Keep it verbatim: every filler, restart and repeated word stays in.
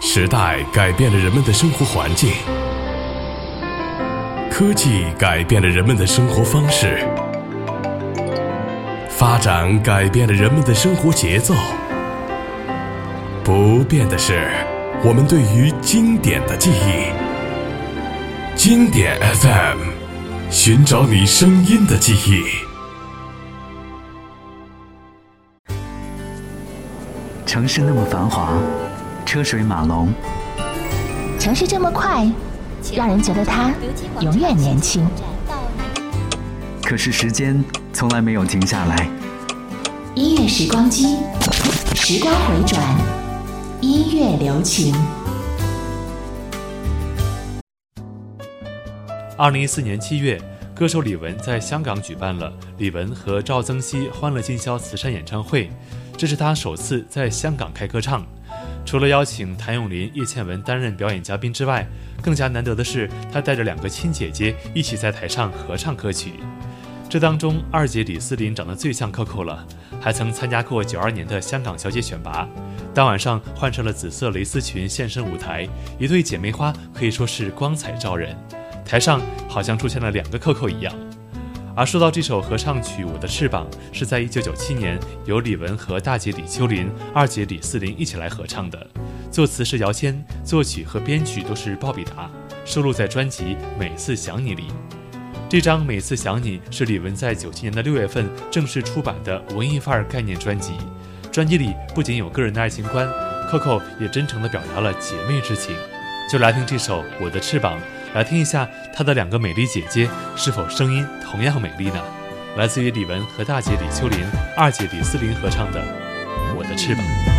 时代改变了人们的生活环境，科技改变了人们的生活方式，发展改变了人们的生活节奏。不变的是我们对于经典的记忆。经典 F M， 寻找你声音的记忆。 城市那么繁华，车水马龙， 城市这么快，让人觉得它永远年轻。 可是时间从来没有停下来。 音乐时光机，时光回转，音乐留情。 二零一四年七月，歌手李玟在香港举办了李玟和赵增熹欢乐今宵慈善演唱会，这是他首次在香港开歌唱。除了邀请谭咏麟、叶倩文担任表演嘉宾之外，更加难得的是他带着两个亲姐姐一起在台上合唱歌曲。这当中二姐李思琳长得最像 Coco 了，还曾参加过九二年的香港小姐选拔，当晚上换上了紫色蕾丝裙现身舞台，一对姐妹花可以说是光彩照人，台上好像出现了两个 Coco 一样。而说到这首合唱曲《我的翅膀》，是在一九九七年由李玟和大姐李秋琳、二姐李思琳一起来合唱的，作词是姚谦，作曲和编曲都是鲍比达，收录在专辑《每次想你》里。这张《每次想你》是李玟在九七年的六月份正式出版的文艺范儿概念专辑，专辑里不仅有个人的爱情观， Coco 也真诚地表达了姐妹之情。就来听这首《我的翅膀》，来听一下她的两个美丽姐姐是否声音同样美丽呢？来自于李玟和大姐李秋琳、二姐李思琳合唱的《我的翅膀》。